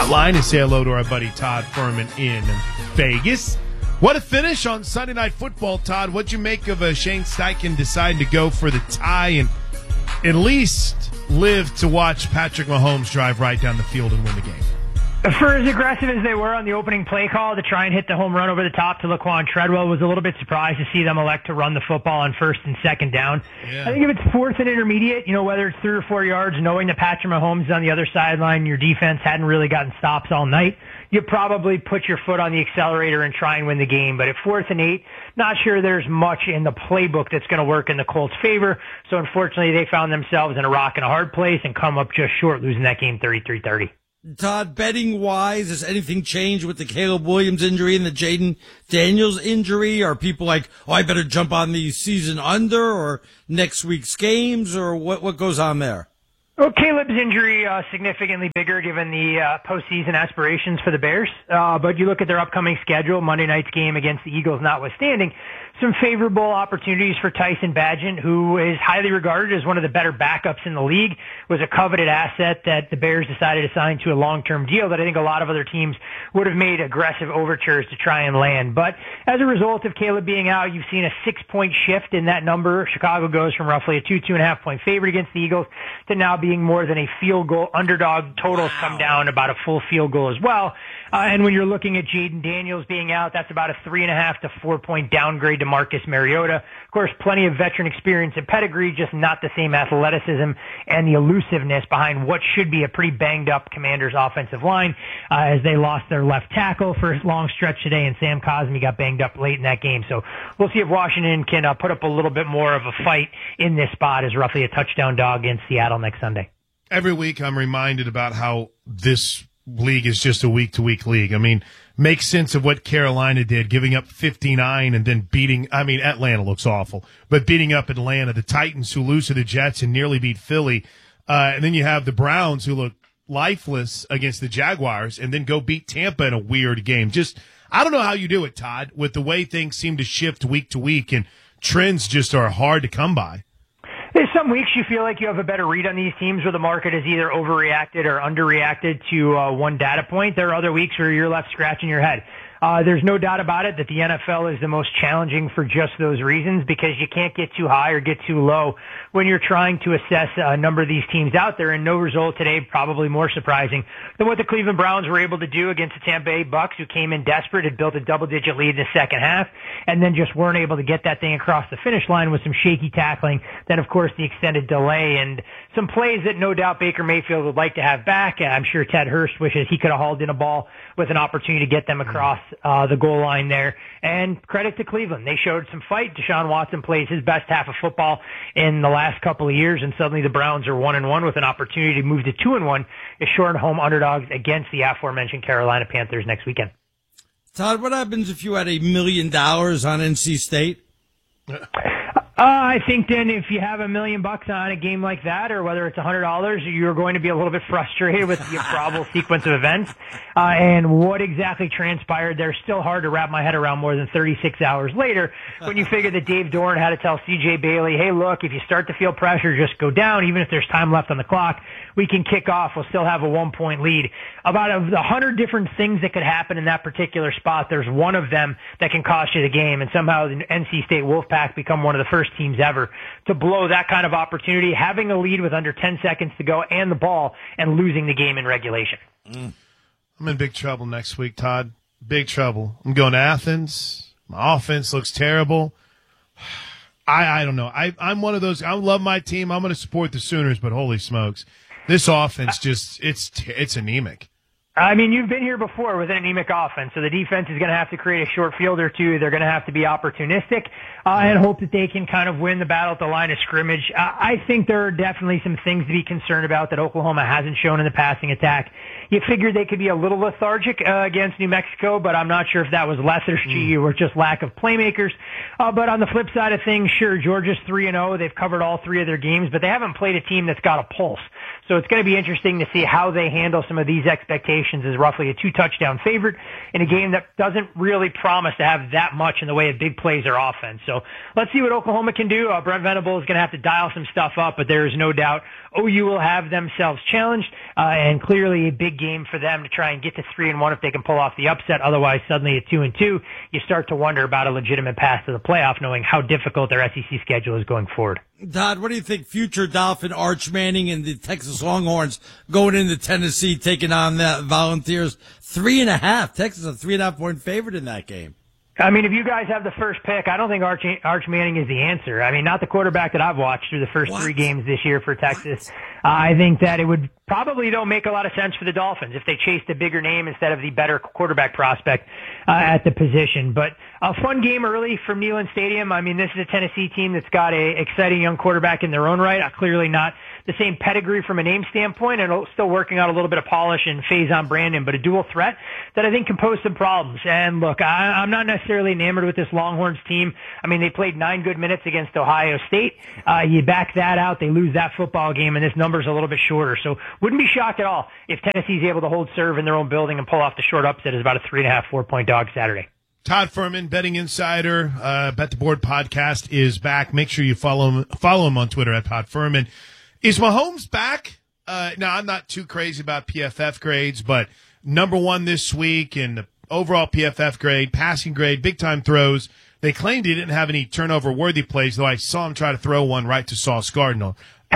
hotline and say hello to our buddy Todd Furman in Vegas. What a finish on Sunday Night Football, Todd. What'd you make of Shane Steichen deciding to go for the tie and at least live to watch Patrick Mahomes drive right down the field and win the game? For as aggressive as they were on the opening play call to try and hit the home run over the top to Laquan Treadwell, was a little bit surprised to see them elect to run the football on first and second down. Yeah. I think if it's fourth and intermediate, whether it's 3 or 4 yards, knowing that Patrick Mahomes is on the other sideline, your defense hadn't really gotten stops all night, you probably put your foot on the accelerator and try and win the game. But at 4th and 8, not sure there's much in the playbook that's going to work in the Colts' favor. So unfortunately, they found themselves in a rock and a hard place and come up just short, losing that game 33-30. Todd, betting-wise, has anything changed with the Caleb Williams injury and the Jaden Daniels injury? Are people like, I better jump on the season under or next week's games, or what goes on there? Well, Caleb's injury significantly bigger given the postseason aspirations for the Bears. But you look at their upcoming schedule, Monday night's game against the Eagles notwithstanding, some favorable opportunities for Tyson Bagent, who is highly regarded as one of the better backups in the league, was a coveted asset that the Bears decided to sign to a long-term deal that I think a lot of other teams would have made aggressive overtures to try and land. But as a result of Caleb being out, you've seen a 6-point shift in that number. Chicago goes from roughly a 2.5 point favorite against the Eagles to now being more than a field goal underdog. Totals come down about a full field goal as well. And when you're looking at Jaden Daniels being out, that's about a 3.5 to 4 point downgrade to Marcus Mariota. Of course, plenty of veteran experience and pedigree, just not the same athleticism and the elusiveness behind what should be a pretty banged up Commanders offensive line, as they lost their left tackle for a long stretch today, and Sam Cosmi got banged up late in that game. So we'll see if Washington can put up a little bit more of a fight in this spot as roughly a touchdown dog against Seattle next Sunday. Every week I'm reminded about how this league is just a week-to-week league. I mean, make sense of what Carolina did, giving up 59 and then beating, Atlanta looks awful, but beating up Atlanta, the Titans who lose to the Jets and nearly beat Philly. And then you have the Browns who look lifeless against the Jaguars and then go beat Tampa in a weird game. Just, I don't know how you do it, Todd, with the way things seem to shift week to week and trends just are hard to come by. There's some weeks you feel like you have a better read on these teams where the market has either overreacted or underreacted to one data point. There are other weeks where you're left scratching your head. There's no doubt about it that the NFL is the most challenging for just those reasons, because you can't get too high or get too low when you're trying to assess a number of these teams out there. And no result today, probably more surprising than what the Cleveland Browns were able to do against the Tampa Bay Bucks, who came in desperate, had built a double-digit lead in the second half, and then just weren't able to get that thing across the finish line with some shaky tackling. Then, of course, the extended delay and some plays that no doubt Baker Mayfield would like to have back. I'm sure Ted Hurst wishes he could have hauled in a ball with an opportunity to get them across the goal line there. And credit to Cleveland. They showed some fight. Deshaun Watson plays his best half of football in the last couple of years, and suddenly the Browns are 1-1 with an opportunity to move to 2-1 as short home underdogs against the aforementioned Carolina Panthers next weekend. Todd, what happens if you had $1 million on NC State? I think then if you have $1 million on a game like that, or whether it's $100, you're going to be a little bit frustrated with the probable sequence of events. And what exactly transpired there, still hard to wrap my head around more than 36 hours later, when you figure that Dave Dorn had to tell C.J. Bailey, hey, look, if you start to feel pressure, just go down. Even if there's time left on the clock, we can kick off. We'll still have a 1-point lead. About 100 different things that could happen in that particular spot, there's one of them that can cost you the game. And somehow the NC State Wolfpack become one of the first teams ever to blow that kind of opportunity, having a lead with under 10 seconds to go and the ball, and losing the game in regulation. I'm in big trouble next week, Todd. Big trouble. I'm going to Athens. My offense looks terrible. I don't know. I'm one of those. I love my team. I'm going to support the Sooners, but holy smokes, this offense just it's anemic. I mean, you've been here before with an anemic offense, so the defense is going to have to create a short field or two. They're going to have to be opportunistic and hope that they can kind of win the battle at the line of scrimmage. I think there are definitely some things to be concerned about that Oklahoma hasn't shown in the passing attack. You figured they could be a little lethargic against New Mexico, but I'm not sure if that was lethargy or just lack of playmakers. But on the flip side of things, sure, Georgia's 3-0. They've covered all three of their games, but they haven't played a team that's got a pulse. So it's going to be interesting to see how they handle some of these expectations aspirations as roughly a 2-touchdown favorite in a game that doesn't really promise to have that much in the way of big plays or offense. So let's see what Oklahoma can do. Brent Venable is going to have to dial some stuff up, but there is no doubt OU will have themselves challenged, and clearly a big game for them to try and get to 3-1 if they can pull off the upset. Otherwise, suddenly at 2-2, you start to wonder about a legitimate path to the playoff, knowing how difficult their SEC schedule is going forward. Todd, what do you think future Dolphin Arch Manning and the Texas Longhorns going into Tennessee taking on the Volunteers? 3.5. Texas a 3.5-point favorite in that game. I mean, if you guys have the first pick, I don't think Arch Manning is the answer. I mean, not the quarterback that I've watched through the first 3 games this year for Texas. I think that it would probably don't make a lot of sense for the Dolphins if they chased a bigger name instead of the better quarterback prospect at the position. But a fun game early from Neyland Stadium. I mean, this is a Tennessee team that's got a exciting young quarterback in their own right. Clearly not the same pedigree from a name standpoint, and still working out a little bit of polish and Faison Brandon, but a dual threat that I think can pose some problems. And look, I'm not necessarily enamored with this Longhorns team. I mean, they played 9 good minutes against Ohio State. You back that out, they lose that football game, and this number's a little bit shorter. So wouldn't be shocked at all if Tennessee's able to hold serve in their own building and pull off the short upset as about a 3.5, 4-point dog Saturday. Todd Fuhrman, Betting Insider, Bet the Board podcast is back. Make sure you follow him on Twitter at Todd Fuhrman. Is Mahomes back? Now, I'm not too crazy about PFF grades, but number 1 this week in the overall PFF grade, passing grade, big-time throws. They claimed he didn't have any turnover-worthy plays, though I saw him try to throw one right to Sauce Gardner.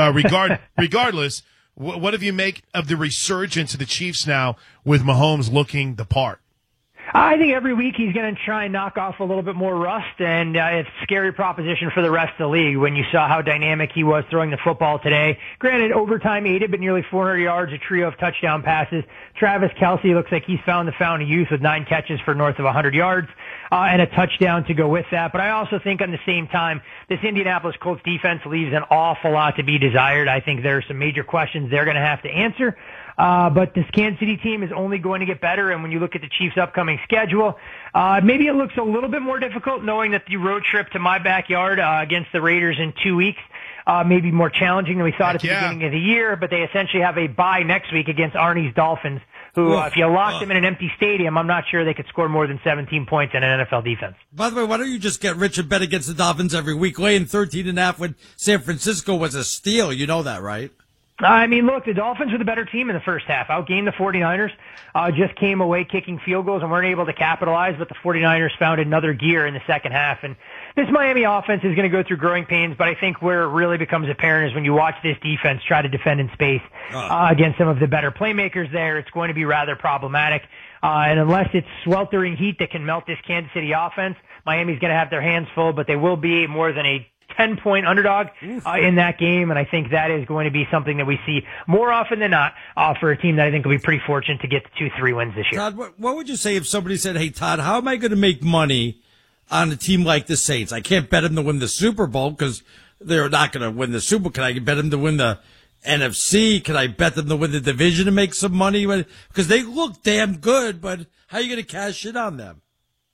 Regardless, what do you make of the resurgence of the Chiefs now with Mahomes looking the part? I think every week he's going to try and knock off a little bit more rust, and it's a scary proposition for the rest of the league when you saw how dynamic he was throwing the football today. Granted, overtime aided, but nearly 400 yards, a trio of touchdown passes. Travis Kelce looks like he's found the fountain of youth with 9 catches for north of 100 yards and a touchdown to go with that. But I also think on the same time, this Indianapolis Colts defense leaves an awful lot to be desired. I think there are some major questions they're going to have to answer. But this Kansas City team is only going to get better, and when you look at the Chiefs' upcoming schedule, maybe it looks a little bit more difficult knowing that the road trip to my backyard against the Raiders in 2 weeks may be more challenging than we thought at the beginning of the year, but they essentially have a bye next week against Arnie's Dolphins, who, if you locked them in an empty stadium, I'm not sure they could score more than 17 points in an NFL defense. By the way, why don't you just get rich and bet against the Dolphins every week? Laying 13.5 when San Francisco was a steal. You know that, right? I mean, look, the Dolphins were the better team in the first half. Outgained the 49ers, just came away kicking field goals and weren't able to capitalize, but the 49ers found another gear in the second half. And this Miami offense is going to go through growing pains, but I think where it really becomes apparent is when you watch this defense try to defend in space against some of the better playmakers there, it's going to be rather problematic. And unless it's sweltering heat that can melt this Kansas City offense, Miami's going to have their hands full, but they will be more than a 10-point underdog in that game, and I think that is going to be something that we see more often than not for a team that I think will be pretty fortunate to get to 2-3 wins this year. Todd, what would you say if somebody said, hey, Todd, how am I going to make money on a team like the Saints? I can't bet them to win the Super Bowl because they're not going to win the Super Bowl. Can I bet them to win the NFC? Can I bet them to win the division and make some money? Because they look damn good, but how are you going to cash in on them?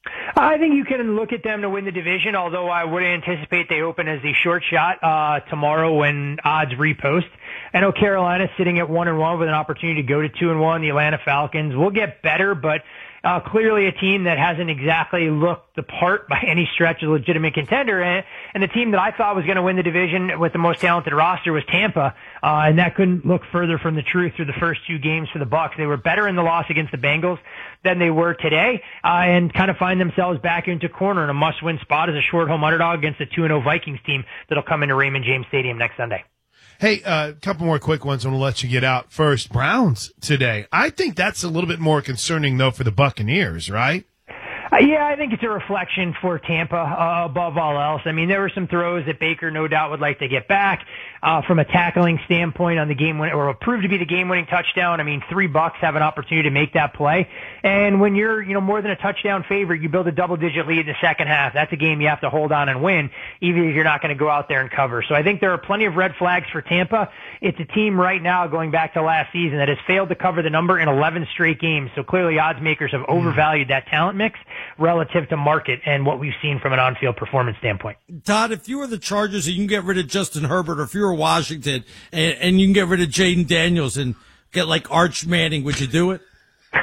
I think you can look at them to win the division, although I would anticipate they open as a short shot tomorrow when odds repost. I know Carolina's sitting at 1-1 with an opportunity to go to 2-1. The Atlanta Falcons will get better, but clearly a team that hasn't exactly looked the part by any stretch of legitimate contender. And the team that I thought was going to win the division with the most talented roster was Tampa. And that couldn't look further from the truth through the first 2 games for the Bucs. They were better in the loss against the Bengals than they were today, and kind of find themselves back into corner in a must-win spot as a short home underdog against a 2-0 Vikings team that'll come into Raymond James Stadium next Sunday. Hey, a couple more quick ones. I'm going to let you get out first. Browns today. I think that's a little bit more concerning, though, for the Buccaneers, right? Yeah, I think it's a reflection for Tampa above all else. I mean, there were some throws that Baker no doubt would like to get back from a tackling standpoint on the game winning, or proved to be the game-winning touchdown. I mean, $3 have an opportunity to make that play. And when you're, more than a touchdown favorite, you build a double-digit lead in the second half. That's a game you have to hold on and win, even if you're not going to go out there and cover. So I think there are plenty of red flags for Tampa. It's a team right now, going back to last season, that has failed to cover the number in 11 straight games. So clearly odds makers have overvalued that talent mix relative to market and what we've seen from an on-field performance standpoint. Todd, if you were the Chargers and you can get rid of Justin Herbert, or if you were Washington and you can get rid of Jaden Daniels and get like Arch Manning, would you do it?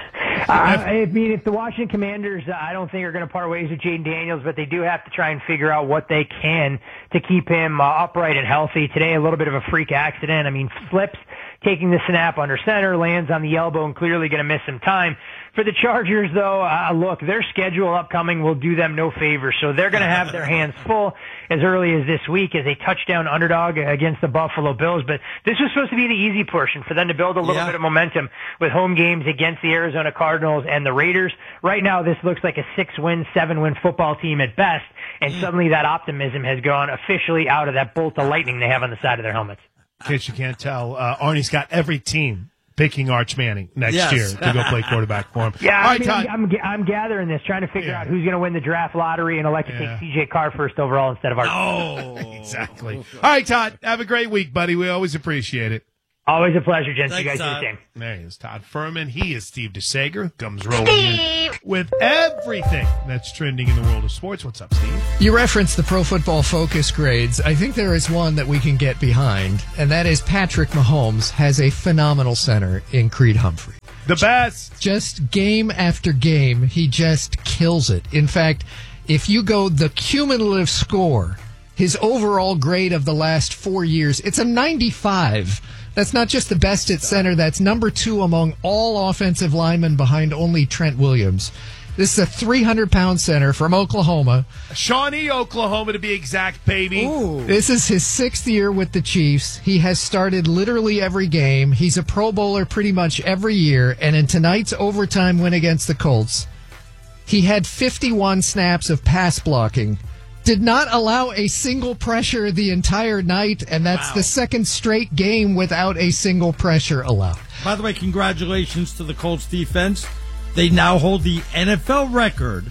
I mean, if the Washington Commanders, I don't think are going to part ways with Jaden Daniels, but they do have to try and figure out what they can to keep him upright and healthy. Today, a little bit of a freak accident. I mean, slips, taking the snap under center, lands on the elbow, and clearly going to miss some time. For the Chargers, though, look, their schedule upcoming will do them no favor, so they're going to have their hands full as early as this week as a touchdown underdog against the Buffalo Bills. But this was supposed to be the easy portion for them to build a little bit of momentum with home games against the Arizona Cardinals and the Raiders. Right now, this looks like a 6-win, 7-win football team at best, and suddenly that optimism has gone officially out of that bolt of lightning they have on the side of their helmets. In case you can't tell, Arnie's got every team picking Arch Manning next year to go play quarterback for him. Yeah, all right, Todd. I'm gathering this, trying to figure out who's going to win the draft lottery and elect to take C.J. Carr first overall instead of Arch. Oh, exactly. All right, Todd. Have a great week, buddy. We always appreciate it. Always a pleasure, gents. Thanks, you guys Todd. do the same. There he is, Todd Furman. He is Steve DeSager, who comes rolling in with everything that's trending in the world of sports. What's up, Steve? You referenced the Pro Football Focus grades. I think there is one that we can get behind, and that is Patrick Mahomes has a phenomenal center in Creed Humphrey. The best. Just game after game, he just kills it. In fact, if you go the cumulative score, his overall grade of the last 4 years, it's a 95. That's not just the best at center. That's number 2 among all offensive linemen behind only Trent Williams. This is a 300-pound center from Oklahoma. Shawnee, Oklahoma, to be exact, baby. Ooh. This is his 6th year with the Chiefs. He has started literally every game. He's a Pro Bowler pretty much every year. And in tonight's overtime win against the Colts, he had 51 snaps of pass blocking. Did not allow a single pressure the entire night, and that's the second straight game without a single pressure allowed. By the way, congratulations to the Colts defense. They now hold the NFL record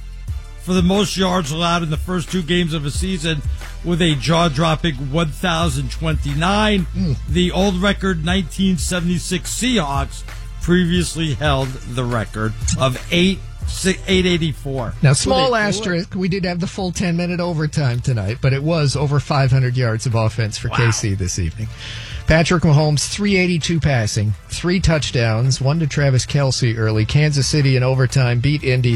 for the most yards allowed in the first 2 games of a season with a jaw-dropping 1,029. The old record, 1976 Seahawks, previously held the record of 884. Now, small asterisk, we did have the full 10-minute overtime tonight, but it was over 500 yards of offense for KC this evening. Patrick Mahomes, 382 passing, 3 touchdowns, 1 to Travis Kelce early. Kansas City in overtime beat Indy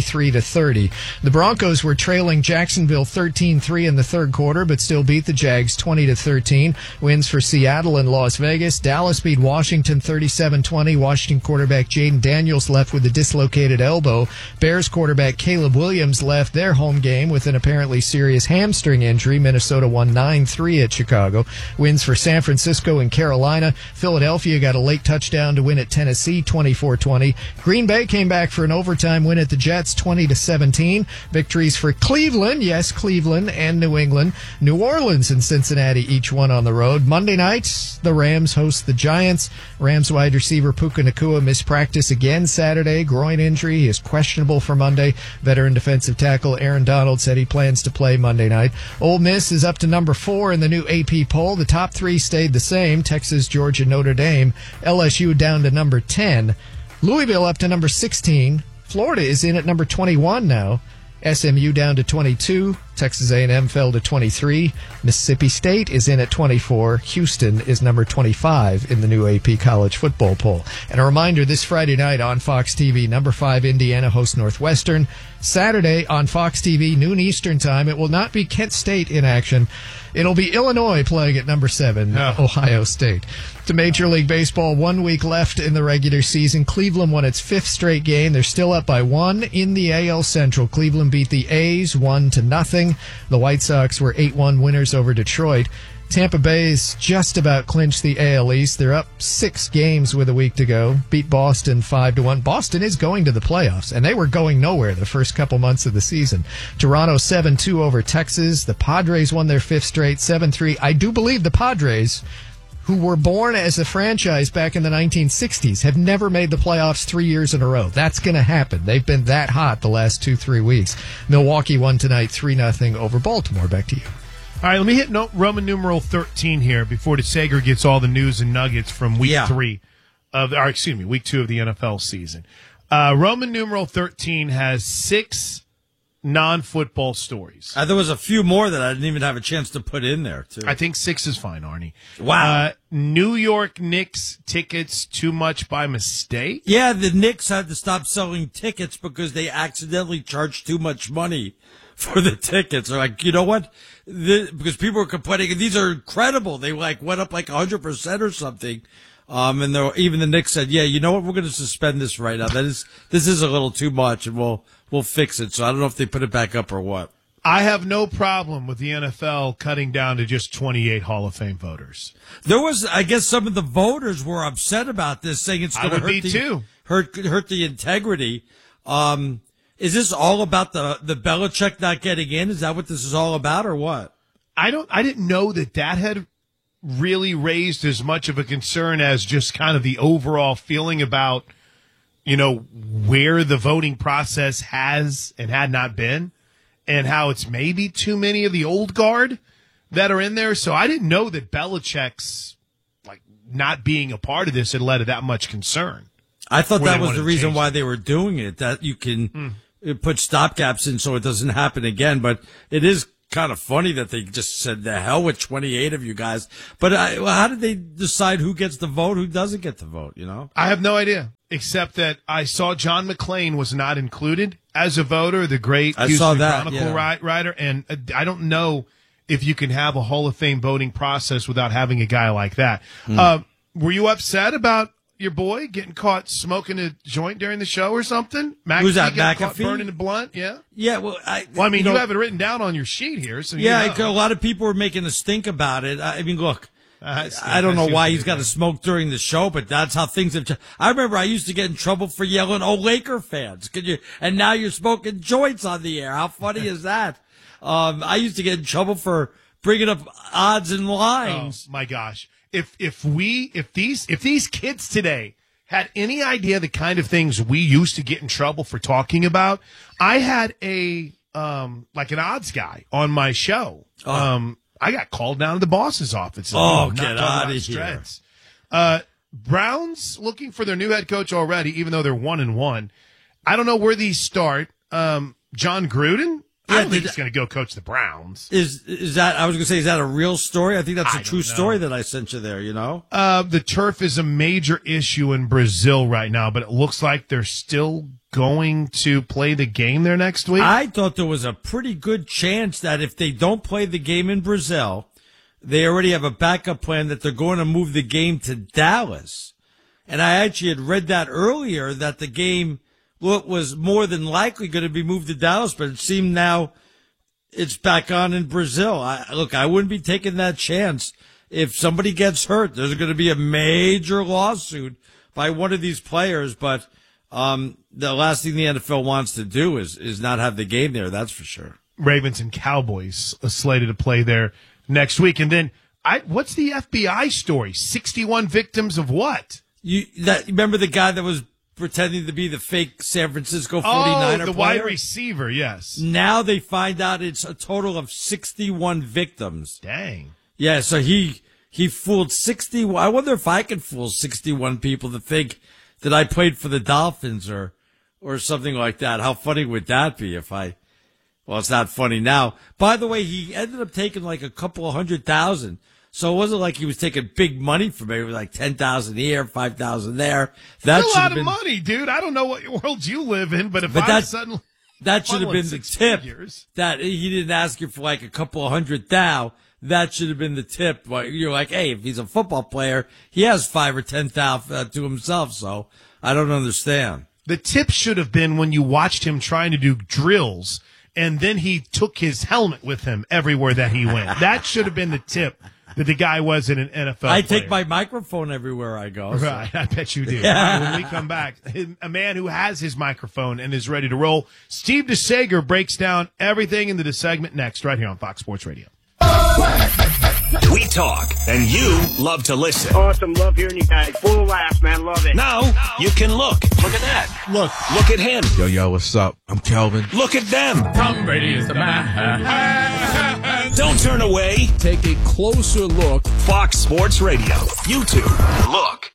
33-30. The Broncos were trailing Jacksonville 13-3 in the third quarter, but still beat the Jags 20-13. Wins for Seattle and Las Vegas. Dallas beat Washington 37-20. Washington quarterback Jaden Daniels left with a dislocated elbow. Bears quarterback Caleb Williams left their home game with an apparently serious hamstring injury. Minnesota won 9-3 at Chicago. Wins for San Francisco and Carolina. Philadelphia got a late touchdown to win at Tennessee 24-20. Green Bay came back for an overtime win at the Jets 20-17. Victories for Cleveland, yes, Cleveland and New England. New Orleans and Cincinnati each one on the road. Monday night, the Rams host the Giants. Rams wide receiver Puka Nacua missed practice again Saturday. Groin injury. He is questionable for Monday. Veteran defensive tackle Aaron Donald said he plans to play Monday night. Ole Miss is up to number 4 in the new AP poll. The top 3 stayed the same. Texas, Georgia, Notre Dame. LSU down to number 10. Louisville up to number 16. Florida is in at number 21 now. SMU down to 22. Texas A&M fell to 23. Mississippi State is in at 24. Houston is number 25 in the new AP college football poll. And a reminder, this Friday night on Fox TV, number 5 Indiana hosts Northwestern. Saturday on Fox TV, noon Eastern time, it will not be Kent State in action. It'll be Illinois playing at number 7, Ohio State. To Major League Baseball, 1 week left in the regular season. Cleveland won its 5th straight game. They're still up by 1 in the AL Central. Cleveland beat the A's 1-0. The White Sox were 8-1 winners over Detroit. Tampa Bay's just about clinched the AL East. They're up 6 games with a week to go. Beat Boston 5-1. Boston is going to the playoffs, and they were going nowhere the first couple months of the season. Toronto 7-2 over Texas. The Padres won their 5th straight, 7-3. I do believe the Padres, who were born as a franchise back in the 1960s, have never made the playoffs 3 years in a row. That's going to happen. They've been that hot the last 2-3 weeks. Milwaukee won tonight 3-0 over Baltimore. Back to you. All right, let me hit Roman numeral 13 here before DeSager gets all the news and nuggets from week 2 of the NFL season. Roman numeral 13 has 6 non-football stories. There was a few more that I didn't even have a chance to put in there, too. I think 6 is fine, Arnie. Wow. New York Knicks tickets too much by mistake? Yeah, the Knicks had to stop selling tickets because they accidentally charged too much money for the tickets. They're like, you know what? Because people were complaining, and these are incredible. They went up 100% or something. And even the Knicks said, yeah, you know what? We're going to suspend this right now. This is a little too much, and we'll fix it. So I don't know if they put it back up or what. I have no problem with the NFL cutting down to just 28 Hall of Fame voters. There was, I guess, some of the voters were upset about this, saying it's going to hurt the integrity. Is this all about the Belichick not getting in? Is that what this is all about, or what? I didn't know that had really raised as much of a concern as just kind of the overall feeling about, where the voting process has and had not been, and how it's maybe too many of the old guard that are in there. So I didn't know that Belichick's not being a part of this had led to that much concern. I thought that was the reason why they were doing it, that you can put stopgaps in so it doesn't happen again. But it is kind of funny that they just said, the hell with 28 of you guys. But how did they decide who gets the vote, who doesn't get the vote, I have no idea, except that I saw John McClane was not included as a voter, the great Houston Chronicle writer. And I don't know if you can have a Hall of Fame voting process without having a guy like that. Were you upset about your boy getting caught smoking a joint during the show or something? Who's that, McAfee? Burning a blunt, yeah? Yeah, well, you have it written down on your sheet here. So a lot of people were making a stink about it. I mean, look, I don't know why he's got to smoke during the show, but that's how things have changed. I remember I used to get in trouble for yelling, "Oh, Laker fans!" And now you're smoking joints on the air. How funny is that? I used to get in trouble for bringing up odds and lines. Oh my gosh! If these kids today had any idea the kind of things we used to get in trouble for talking about, I had an odds guy on my show. I got called down to the boss's office. Get out of here. Browns looking for their new head coach already, even though they're 1-1. I don't know where these start. John Gruden? I don't think he's going to go coach the Browns. Is that, I was going to say, is that a real story? I think that's a true story that I sent you there, The turf is a major issue in Brazil right now, but it looks like they're still going to play the game there next week. I thought there was a pretty good chance that if they don't play the game in Brazil, they already have a backup plan that they're going to move the game to Dallas. And I actually had read that earlier, that the game was more than likely going to be moved to Dallas, but it seemed now it's back on in Brazil. I wouldn't be taking that chance. If somebody gets hurt, there's going to be a major lawsuit by one of these players, but the last thing the NFL wants to do is not have the game there, that's for sure. Ravens and Cowboys slated to play there next week. And then, what's the FBI story? 61 victims of what? Remember the guy that was pretending to be the fake San Francisco 49er the player? wide receiver, yes. Now they find out it's a total of 61 victims. Dang. Yeah, so he fooled 61. I wonder if I could fool 61 people to think that I played for the Dolphins or something like that. How funny would that be well, it's not funny now. By the way, he ended up taking a couple of $100,000. So it wasn't like he was taking big money from me. It was like $10,000 here, $5,000 there. That's a lot of money, dude. I don't know what world you live in, but that should have been the tip. That he didn't ask you for a couple of $100,000. That should have been the tip. You're like, hey, if he's a football player, he has $5,000 or $10,000 to himself. So I don't understand. The tip should have been when you watched him trying to do drills, and then he took his helmet with him everywhere that he went. That should have been the tip. That the guy wasn't an NFL player. I take my microphone everywhere I go. Right, I bet you do. Yeah. When we come back, a man who has his microphone and is ready to roll, Steve DeSager breaks down everything into the segment next, right here on Fox Sports Radio. We talk, and you love to listen. Awesome, love hearing you guys. Full of laughs, man, love it. Now, you can look. Look at that. Look at him. Yo, what's up? I'm Kelvin. Look at them. Tom Brady is the man. Don't turn away. Take a closer look. Fox Sports Radio. YouTube. Look.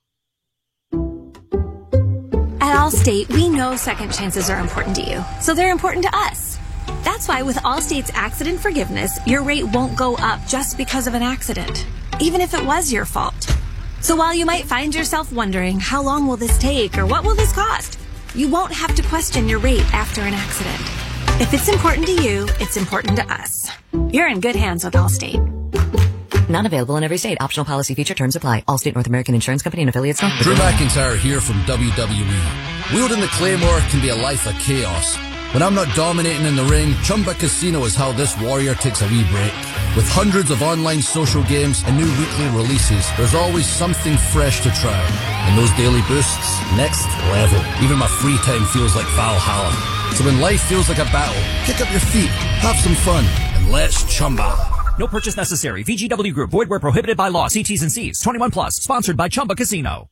At Allstate, we know second chances are important to you, so they're important to us. That's why with Allstate's accident forgiveness, your rate won't go up just because of an accident, even if it was your fault. So while you might find yourself wondering, how long will this take or what will this cost? You won't have to question your rate after an accident. If it's important to you, it's important to us. You're in good hands with Allstate. Not available in every state. Optional policy feature terms apply. Allstate North American Insurance Company and affiliates. Drew McIntyre here from WWE. Wielding the Claymore can be a life of chaos. When I'm not dominating in the ring, Chumba Casino is how this warrior takes a wee break. With hundreds of online social games and new weekly releases, there's always something fresh to try. And those daily boosts, next level. Even my free time feels like Valhalla. So when life feels like a battle, kick up your feet, have some fun, and let's Chumba. No purchase necessary. VGW Group. Void where prohibited by law. See T's and C's. 21 plus. Sponsored by Chumba Casino.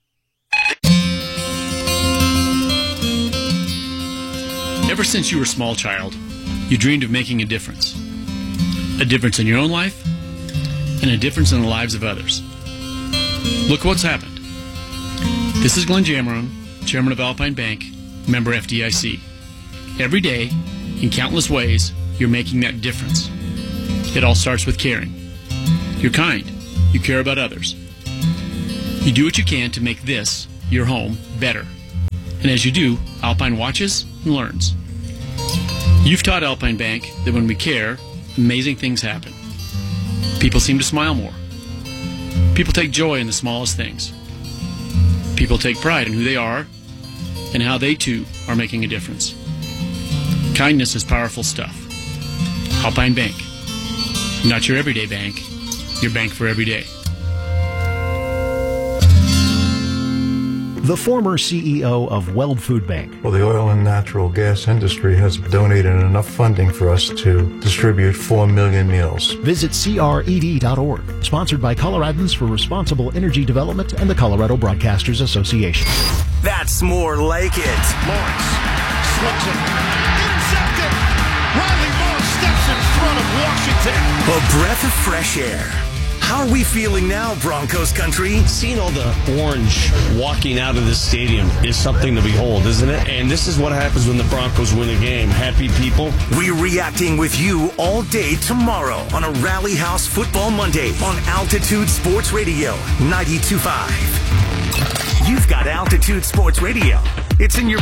Ever since you were a small child, you dreamed of making a difference. A difference in your own life, and a difference in the lives of others. Look what's happened. This is Glenn Jameron, Chairman of Alpine Bank, member FDIC. Every day, in countless ways, you're making that difference. It all starts with caring. You're kind. You care about others. You do what you can to make this, your home, better. And as you do, Alpine watches and learns. You've taught Alpine Bank that when we care, amazing things happen. People seem to smile more. People take joy in the smallest things. People take pride in who they are and how they too are making a difference. Kindness is powerful stuff. Alpine Bank. Not your everyday bank, your bank for every day. The former CEO of Weld Food Bank. Well, the oil and natural gas industry has donated enough funding for us to distribute 4 million meals. Visit CRED.org. Sponsored by Coloradans for Responsible Energy Development and the Colorado Broadcasters Association. That's more like it. Lawrence slugs it. Intercepted. Riley Moss steps in front of Washington. A breath of fresh air. How are we feeling now, Broncos country? Seeing all the orange walking out of this stadium is something to behold, isn't it? And this is what happens when the Broncos win a game. Happy people. We're reacting with you all day tomorrow on a Rally House Football Monday on Altitude Sports Radio 92.5. You've got Altitude Sports Radio. It's in your